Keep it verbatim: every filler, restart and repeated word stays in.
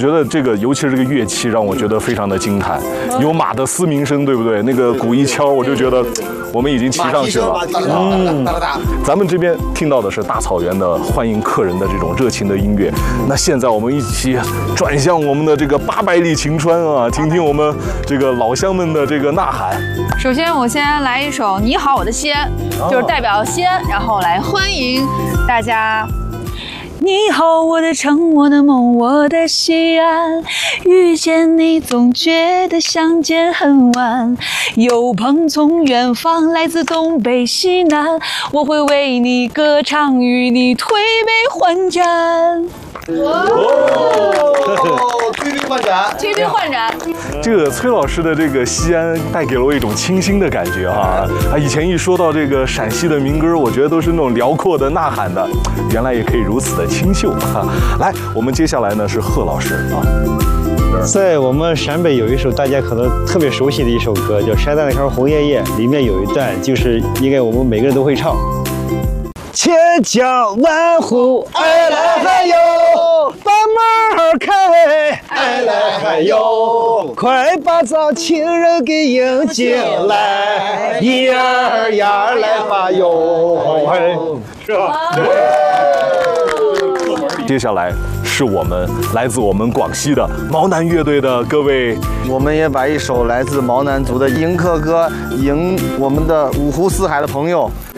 觉得这个，尤其是这个乐器，让我觉得非常的惊叹，有马的嘶鸣声，对不对？那个鼓一敲，我就觉得我们已经骑上去了。嗯，咱们这边听到的是大草原的欢迎客人的这种热情的音乐。那现在我们一起转向我们的这个八百里晴川啊，听听我们这个老乡们的这个呐喊。 首先，我先来一首《你好，我的西安》，就是代表西安，然后来欢迎大家。你好，我的城，我的梦，我的西安，遇见你总觉得相见很晚，有朋从远方来自东北西南，我会为你歌唱，与你推杯换盏。 哦，推杯换盏， 推杯换盏。 这个崔老师的这个西安带给了我一种清新的感觉哈啊！以前一说到这个陕西的民歌，我觉得都是那种辽阔的、呐喊的，原来也可以如此的清秀哈！来，我们接下来呢是贺老师啊。 在我们陕北有一首大家可能特别熟悉的一首歌，叫《山丹的开红叶叶》，里面有一段就是应该我们每个人都会唱。千家万户爱来还有，把门开，爱来还有，快把咱亲人给迎进来，一儿呀儿来吧哟，是吧？ 接下来是我们来自我们广西的毛南乐队的各位， 我们也把一首来自毛南族的迎客歌迎我们的五湖四海的朋友，